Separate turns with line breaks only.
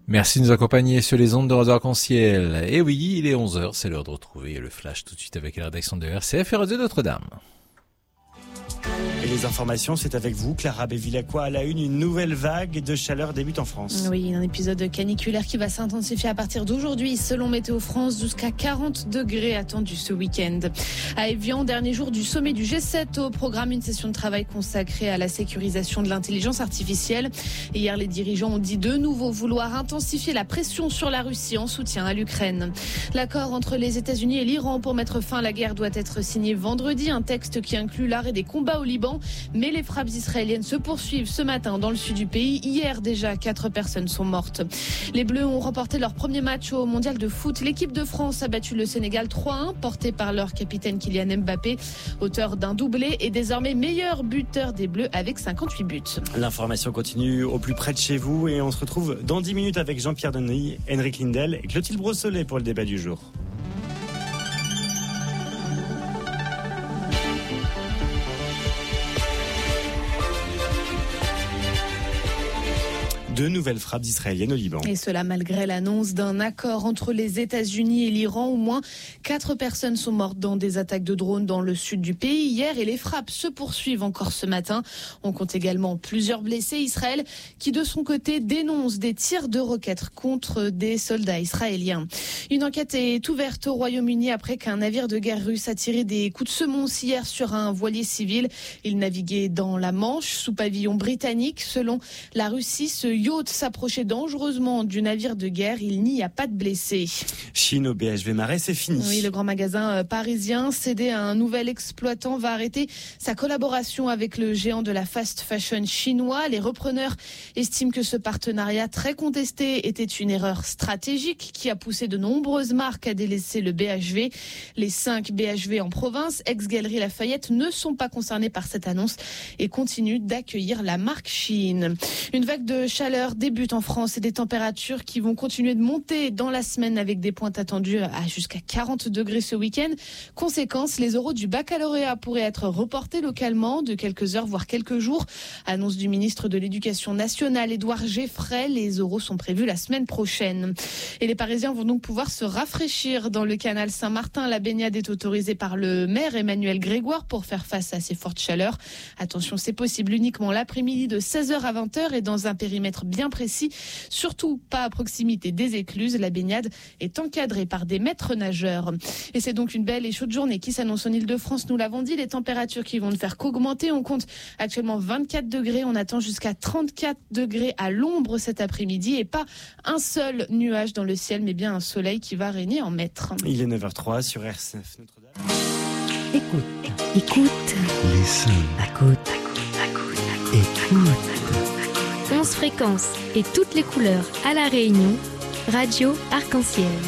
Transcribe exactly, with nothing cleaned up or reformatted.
Merci de nous accompagner sur les ondes de Radio Arc-en-Ciel. Et oui, il est onze heures, c'est l'heure de retrouver le flash tout de suite avec la rédaction de R C F et Radio Notre-Dame.
Et les informations, c'est avec vous, Clara Bevilacqua. À la une, une nouvelle vague de chaleur débute en France.
Oui, un épisode caniculaire qui va s'intensifier à partir d'aujourd'hui. Selon Météo France, jusqu'à quarante degrés attendus ce week-end. À Évian, dernier jour du sommet du G sept, au programme une session de travail consacrée à la sécurisation de l'intelligence artificielle. Et hier, les dirigeants ont dit de nouveau vouloir intensifier la pression sur la Russie en soutien à l'Ukraine. L'accord entre les États-Unis et l'Iran pour mettre fin à la guerre doit être signé vendredi. Un texte qui inclut l'arrêt des combats au Liban. Mais les frappes israéliennes se poursuivent ce matin dans le sud du pays. Hier déjà, quatre personnes sont mortes. Les Bleus ont remporté leur premier match au mondial de foot. L'équipe de France a battu le Sénégal trois à un, porté par leur capitaine Kylian Mbappé, auteur d'un doublé et désormais meilleur buteur des Bleus avec cinquante-huit buts.
L'information continue au plus près de chez vous et on se retrouve dans dix minutes avec Jean-Pierre Denis, Henrik Lindel et Clotilde Brossolet pour le débat du jour. Deux nouvelles frappes israéliennes au Liban.
Et cela malgré l'annonce d'un accord entre les États-Unis et l'Iran. Au moins quatre personnes sont mortes dans des attaques de drones dans le sud du pays hier et les frappes se poursuivent encore ce matin. On compte également plusieurs blessés. Israël qui de son côté dénonce des tirs de roquettes contre des soldats israéliens. Une enquête est ouverte au Royaume-Uni après qu'un navire de guerre russe a tiré des coups de semonce hier sur un voilier civil. Il naviguait dans la Manche sous pavillon britannique. Selon la Russie, ce yacht s'approchait dangereusement du navire de guerre. Il n'y a pas de blessés.
Chine au B H V Marais, c'est fini.
Oui, le grand magasin parisien cédé à un nouvel exploitant va arrêter sa collaboration avec le géant de la fast fashion chinois. Les repreneurs estiment que ce partenariat très contesté était une erreur stratégique qui a poussé de nombreuses marques à délaisser le B H V. Les cinq B H V en province, ex-Galeries Lafayette, ne sont pas concernés par cette annonce et continuent d'accueillir la marque Chine. Une vague de chaleur débute en France et des températures qui vont continuer de monter dans la semaine avec des pointes attendues à jusqu'à quarante degrés ce week-end. Conséquence, les oraux du baccalauréat pourraient être reportés localement de quelques heures voire quelques jours. Annonce du ministre de l'Éducation nationale, Édouard Geffray. Les oraux sont prévus la semaine prochaine. Et les Parisiens vont donc pouvoir se rafraîchir dans le canal Saint-Martin. La baignade est autorisée par le maire Emmanuel Grégoire pour faire face à ces fortes chaleurs. Attention, c'est possible uniquement l'après-midi de seize heures à vingt heures et dans un périmètre bien précis, surtout pas à proximité des écluses. La baignade est encadrée par des maîtres nageurs. Et c'est donc une belle et chaude journée qui s'annonce en Ile-de-France, nous l'avons dit, les températures qui vont ne faire qu'augmenter. On compte actuellement vingt-quatre degrés, on attend jusqu'à trente-quatre degrés à l'ombre cet après-midi et pas un seul nuage dans le ciel, mais bien un soleil qui va régner en maître.
Il est neuf heures zéro trois sur R C F Notre-Dame.
Écoute, écoute,
listen,
écoute, écoute, écoute. onze fréquences et toutes les couleurs à La Réunion, Radio Arc-en-Ciel.